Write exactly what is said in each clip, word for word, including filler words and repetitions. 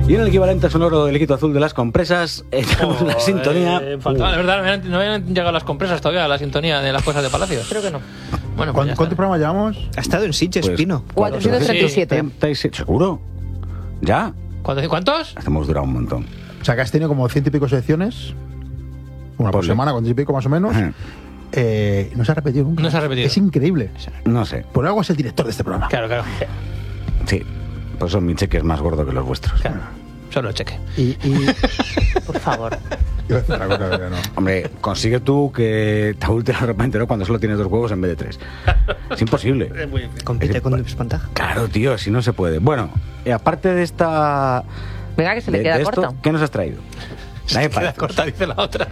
Y en el equivalente sonoro del líquido azul de las compresas, eh, tenemos Oh, una sintonía. Eh, faltaba, de verdad, no habían, no habían llegado las compresas todavía a la sintonía de las cosas de Palacio. Creo que no. Bueno, pues ¿Cuántos ya está. programas llevamos? Ha estado en Sitges, Pues, Pino. cuatrocientos treinta y siete. treinta y siete, ¿seguro? ¿Ya? ¿Cuántos? ¿Cuántos? Hemos durado un montón. O sea, que has tenido como ciento y pico secciones. Una por Ponle. semana, con ciento y pico más o menos. Ajá. Eh, no se ha repetido nunca. No se ha repetido. Es increíble. No sé. Por algo es el director de este programa. Claro, claro. Sí. Pues son mi cheque es más gordo que los vuestros. Claro. Solo cheque. Y, y Por favor. iba a decir otra cosa, pero no. Hombre, consigue tú que te abulte la ropa entera cuando solo tienes dos huevos en vez de tres. Es imposible. Compite con desventaja. Claro, tío, si no se puede. Bueno, y aparte de esta... Venga, que se le de- queda de esto, corto. ¿qué nos has traído? Dame Queda palazos. corta, dice la otra.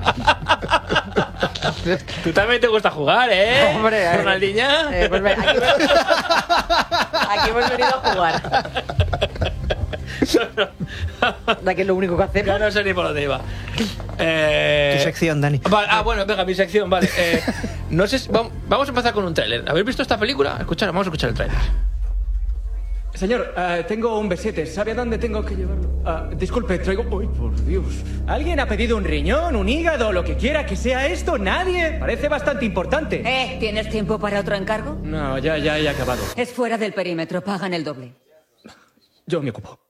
Tú también te gusta jugar, ¿eh? Hombre, eh, Ronaldinha. eh, pues ven, aquí, aquí hemos venido a jugar. Da que es lo único que hacemos. Ya no sé ni por dónde iba. Eh, Tu sección, Dani. Vale, ah, bueno, venga, mi sección, vale. Eh, no sé si- vam- vamos a empezar con un tráiler. ¿Habéis visto esta película? Escuchad, vamos a escuchar el tráiler. Señor, eh, tengo un B siete. ¿Sabe a dónde tengo que llevarlo? Ah, disculpe, traigo... ¡Uy, por Dios! ¿Alguien ha pedido un riñón, un hígado, lo que quiera que sea esto? ¿Nadie? Parece bastante importante. Eh, ¿tienes tiempo para otro encargo? No, ya, ya he acabado. Es fuera del perímetro, pagan el doble. Yo me ocupo.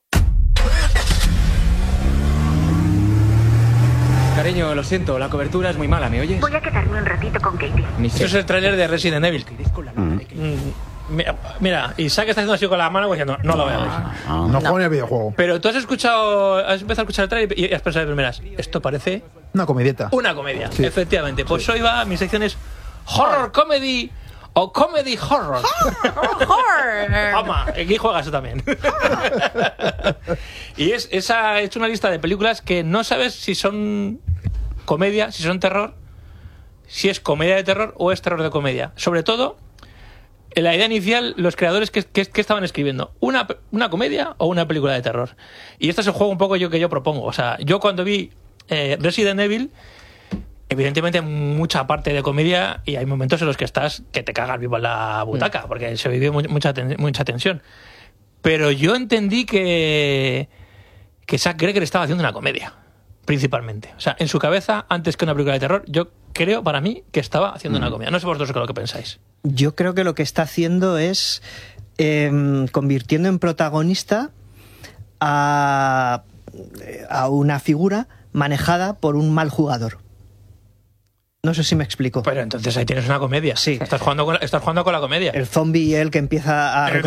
Cariño, lo siento, la cobertura es muy mala, ¿me oyes? Voy a quedarme un ratito con Katie. Ni Esto sé. es el tráiler de Resident Evil. Mm, Mira, mira, Isaac está haciendo así con la mano diciendo, no lo veáis. No juego ni al videojuego. Pero tú has escuchado, has empezado a escuchar el tráiler y has pensado de primeras, esto parece Una comedieta. una comedia, Sí. efectivamente. Pues hoy va, mi sección es horror comedy o comedy horror. Toma, aquí juegas tú también. Y es esa, he hecho una lista de películas que no sabes si son comedia, si son terror, si es comedia de terror o es terror de comedia. Sobre todo, en la idea inicial, los creadores que, que, que estaban escribiendo, ¿una, una comedia o una película de terror? Y este es el juego un poco yo que yo propongo. O sea, yo cuando vi eh, Resident Evil, evidentemente mucha parte de comedia y hay momentos en los que estás que te cagas vivo en la butaca, porque se vive mu- mucha, ten- mucha tensión. Pero yo entendí que, que Zack Greger estaba haciendo una comedia, principalmente. O sea, en su cabeza, antes que una película de terror, yo creo, para mí, que estaba haciendo una comedia. No sé vosotros qué es lo que pensáis. Yo creo que lo que está haciendo es eh, convirtiendo en protagonista a, a una figura manejada por un mal jugador. No sé si me explico. Pero entonces ahí tienes una comedia. Sí. Estás jugando con, estás jugando con la comedia. El zombie, el que empieza a El